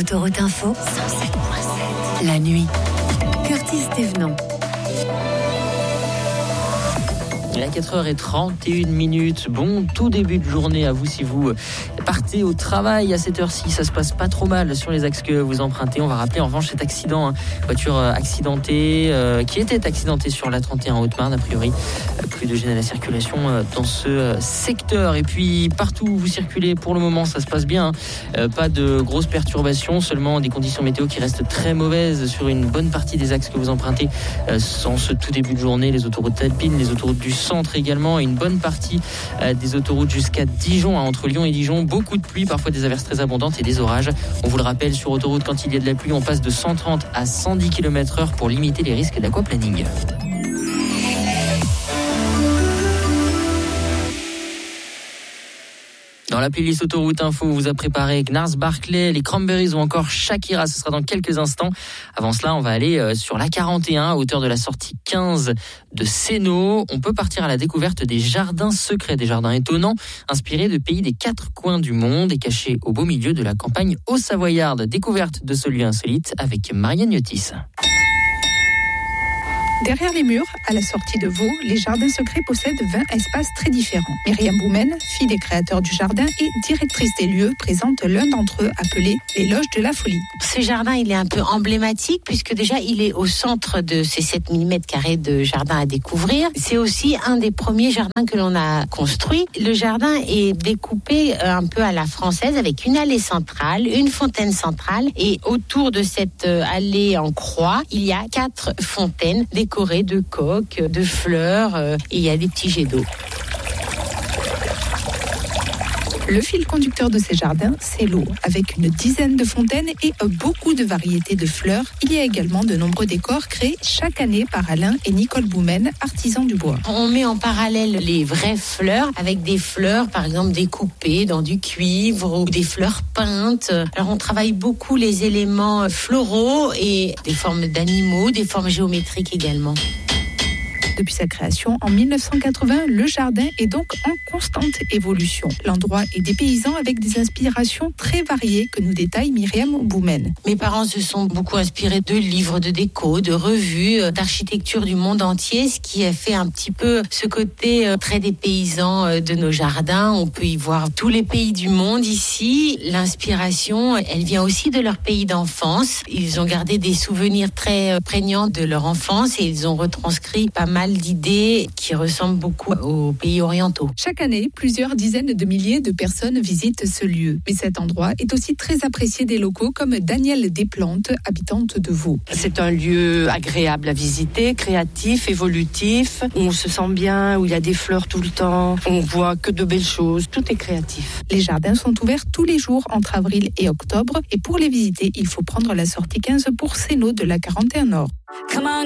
Autoroute Info, 107.7. La nuit. Curtis Thévenon. Il est à 4h31. Bon, tout début de journée à vous si vous partez au travail à cette heure-ci. Ça se passe pas trop mal sur les axes que vous empruntez. On va rappeler en revanche cet accident, voiture accidentée, qui était accidentée sur la 31 en Haute-Marne. A priori, plus de gêne à la circulation dans ce secteur. Et puis partout où vous circulez, pour le moment, ça se passe bien. Pas de grosses perturbations, seulement des conditions météo qui restent très mauvaises sur une bonne partie des axes que vous empruntez en ce tout début de journée. Les autoroutes alpines, les autoroutes du centre également, et une bonne partie des autoroutes jusqu'à Dijon, entre Lyon et Dijon. Beaucoup de pluie, parfois des averses très abondantes et des orages. On vous le rappelle, sur autoroute, quand il y a de la pluie, on passe de 130 à 110 km/h pour limiter les risques d'aquaplaning. Dans la playlist Autoroute Info, on vous a préparé Gnars Barclay, les Cranberries ou encore Shakira. Ce sera dans quelques instants. Avant cela, on va aller sur la 41, à hauteur de la sortie 15 de Sénaux. On peut partir à la découverte des jardins secrets, des jardins étonnants, inspirés de pays des quatre coins du monde et cachés au beau milieu de la campagne haut-savoyarde. Découverte de ce lieu insolite avec Marianne Yotis. Derrière les murs, à la sortie de Vaud, les jardins secrets possèdent 20 espaces très différents. Myriam Boumen, fille des créateurs du jardin et directrice des lieux, présente l'un d'entre eux appelé les Loges de la Folie. Ce jardin, il est un peu emblématique puisque déjà, il est au centre de ces 7000 mètres carrés de jardin à découvrir. C'est aussi un des premiers jardins que l'on a construit. Le jardin est découpé un peu à la française avec une allée centrale, une fontaine centrale et autour de cette allée en croix, il y a 4 fontaines décorées de coques, de fleurs et il y a des petits jets d'eau. Le fil conducteur de ces jardins, c'est l'eau. Avec une dizaine de fontaines et beaucoup de variétés de fleurs, il y a également de nombreux décors créés chaque année par Alain et Nicole Boumen, artisans du bois. On met en parallèle les vraies fleurs avec des fleurs, par exemple, découpées dans du cuivre ou des fleurs peintes. Alors, on travaille beaucoup les éléments floraux et des formes d'animaux, des formes géométriques également. Depuis sa création en 1980, le jardin est donc en constante évolution. L'endroit est dépaysant avec des inspirations très variées que nous détaille Myriam Boumen. Mes parents se sont beaucoup inspirés de livres de déco, de revues, d'architecture du monde entier, ce qui a fait un petit peu ce côté très dépaysant de nos jardins. On peut y voir tous les pays du monde ici. L'inspiration, elle vient aussi de leur pays d'enfance. Ils ont gardé des souvenirs très prégnants de leur enfance et ils ont retranscrit pas mal d'idées qui ressemblent beaucoup aux pays orientaux. Chaque année, plusieurs dizaines de milliers de personnes visitent ce lieu. Mais cet endroit est aussi très apprécié des locaux comme Danielle Desplantes, habitante de Vaud. C'est un lieu agréable à visiter, créatif, évolutif, où on se sent bien, où il y a des fleurs tout le temps, on voit que de belles choses, tout est créatif. Les jardins sont ouverts tous les jours entre avril et octobre et pour les visiter, il faut prendre la sortie 15 pour Sénaux de la 41 Nord.